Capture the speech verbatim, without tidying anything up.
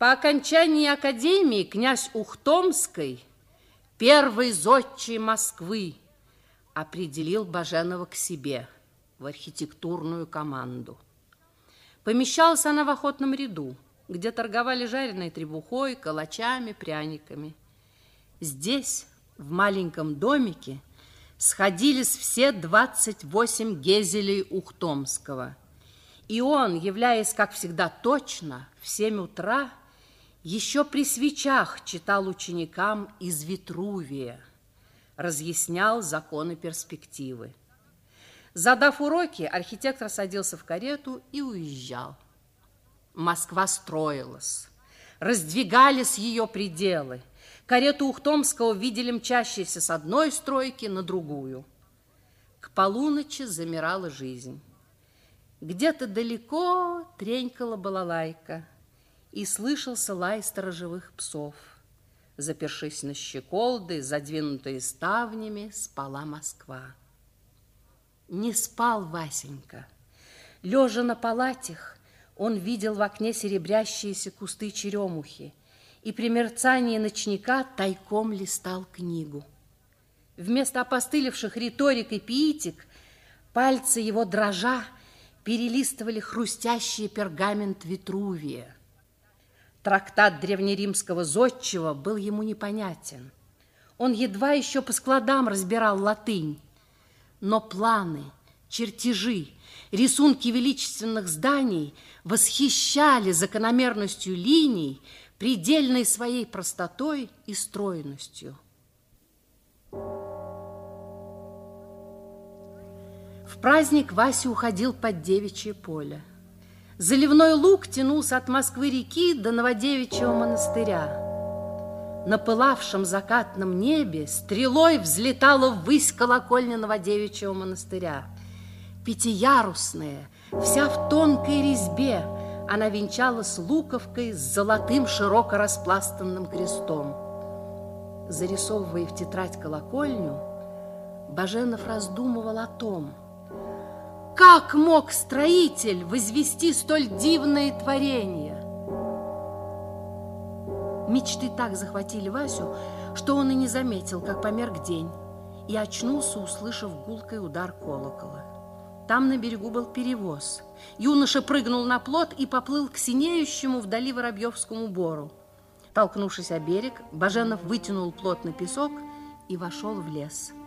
По окончании академии князь Ухтомский, первый зодчий Москвы, определил Баженова к себе в архитектурную команду. Помещалась она в охотном ряду, где торговали жареной требухой, калачами, пряниками. Здесь, в маленьком домике, сходились все двадцать восемь гезелей Ухтомского. И он, являясь, как всегда, точно в семь утра, еще при свечах читал ученикам из Витрувия, разъяснял законы перспективы. Задав уроки, архитектор садился в карету и уезжал. Москва строилась, раздвигались ее пределы. Карету Ухтомского видели мчащейся с одной стройки на другую. К полуночи замирала жизнь. Где-то далеко тренькала балалайка, и слышался лай сторожевых псов. Запершись на щеколды, задвинутые ставнями, спала Москва. Не спал Васенька. Лежа на палатях, он видел в окне серебрящиеся кусты черемухи и при мерцании ночника тайком листал книгу. Вместо опостылевших риторик и пиитик пальцы его дрожа перелистывали хрустящий пергамент Витрувия. Трактат древнеримского зодчего был ему непонятен. Он едва еще по складам разбирал латынь. Но планы, чертежи, рисунки величественных зданий восхищали закономерностью линий, предельной своей простотой и стройностью. В праздник Вася уходил под Девичье поле. Заливной луг тянулся от Москвы-реки до Новодевичьего монастыря. На пылавшем закатном небе стрелой взлетала ввысь колокольня Новодевичьего монастыря. Пятиярусная, вся в тонкой резьбе, она венчалась луковкой с золотым широко распластанным крестом. Зарисовывая в тетрадь колокольню, Баженов раздумывал о том, как мог строитель возвести столь дивное творение. Мечты так захватили Васю, что он и не заметил, как померк день, и очнулся, услышав гулкий удар колокола. Там на берегу был перевоз. Юноша прыгнул на плот и поплыл к синеющему вдали Воробьевскому бору. Толкнувшись о берег, Баженов вытянул плот на песок и вошел в лес.